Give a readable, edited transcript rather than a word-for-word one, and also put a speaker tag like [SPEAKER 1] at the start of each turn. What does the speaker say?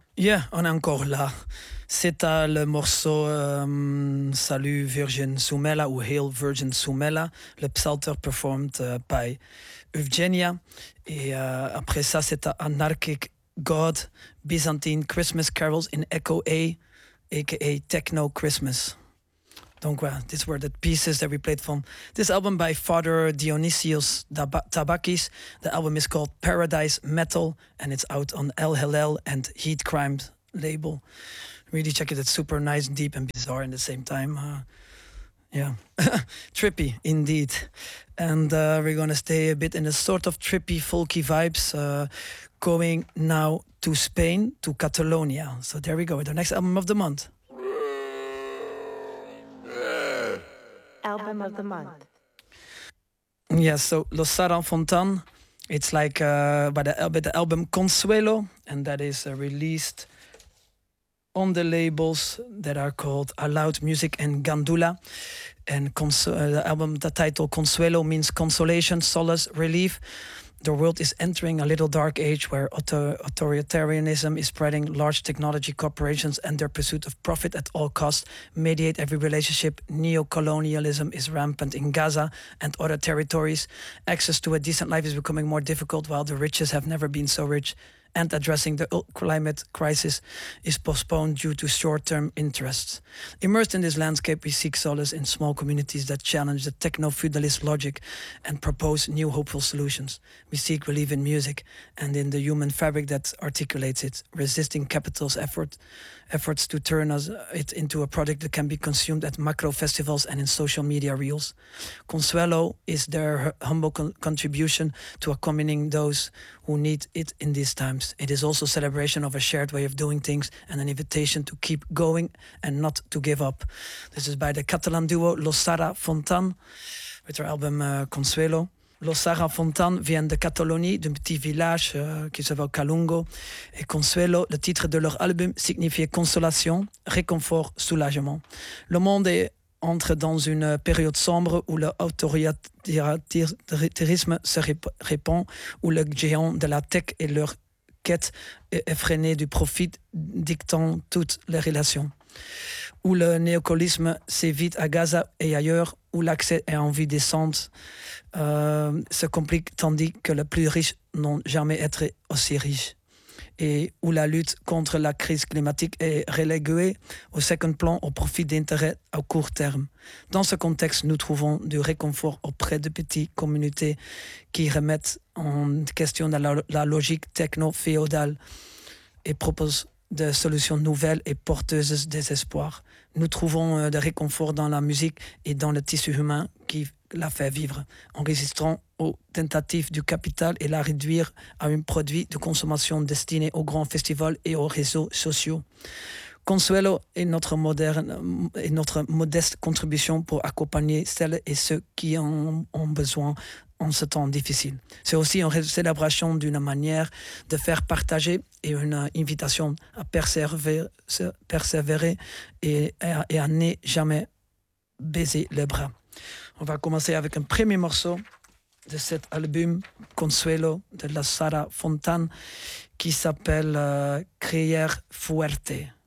[SPEAKER 1] Yeah, on est encore là. C'est le morceau Salut Virgin Soumela ou Hail Virgin Soumela, le psalter performed by Eugenia. Et après ça, c'est Anarchic God, Byzantine Christmas Carols in Echo A, aka Techno Christmas. Donc voilà, these were the pieces that we played from this album by Father Dionysios Tabakis. The album is called Paradise Metal and it's out on El Hillel and Heat Crimes label. Really check it, it's super nice, deep and bizarre at the same time. Yeah, trippy indeed. And we're gonna stay a bit in a sort of trippy, folky vibes, going now to Spain, to Catalonia. So there we go with the next album of the month.
[SPEAKER 2] Album of the month.
[SPEAKER 1] Yes, so Los Sarah Fontan. It's like by the album Consuelo, and that is released on the labels that are called Aloud Music and Gandula. And the album, the title Consuelo means consolation, solace, relief. The world is entering a little dark age where authoritarianism is spreading. Large technology corporations and their pursuit of profit at all costs mediate every relationship. Neo-colonialism is rampant in Gaza and other territories. Access to a decent life is becoming more difficult while the richest have never been so rich. And addressing the climate crisis is postponed due to short-term interests. Immersed in this landscape, we seek solace in small communities that challenge the techno-feudalist logic and propose new hopeful solutions. We seek relief in music and in the human fabric that articulates it, resisting capital's efforts to turn it into a product that can be consumed at macro festivals and in social media reels. Consuelo is their humble contribution to accompanying those who need it in these times. It is also a celebration of a shared way of doing things and an invitation to keep going and not to give up. This is by the Catalan duo Los Sarah Fontan with their album Consuelo. Los Sarah Fontan viennent de Catalonie, d'un petit village qui s'appelle Calungo. Et Consuelo, le titre de leur album, signifiait consolation, réconfort, soulagement. Le monde entre dans une période sombre où l'autoritarisme se répand, où le géant de la tech et leur quête effrénée du profit dictant toutes les relations, où le néocolisme s'évite à Gaza et ailleurs, où l'accès est en vie décente se complique tandis que les plus riches n'ont jamais été aussi riches, et où la lutte contre la crise climatique est reléguée au second plan au profit d'intérêts à court terme. Dans ce contexte, nous trouvons du réconfort auprès de petites communautés qui remettent en question la logique techno-féodale et proposent des solutions nouvelles et porteuses d'espoir. Nous trouvons de réconfort dans la musique et dans le tissu humain qui la fait vivre, en résistant aux tentatives du capital et la réduire à un produit de consommation destiné aux grands festivals et aux réseaux sociaux. Consuelo est notre modeste contribution pour accompagner celles et ceux qui en ont besoin en ce temps difficile. C'est aussi une célébration d'une manière de faire partager et une invitation à persévérer et à ne jamais baiser les bras. On va commencer avec un premier morceau de cet album Consuelo de la Sarah Fontan qui s'appelle Crier Fuerte.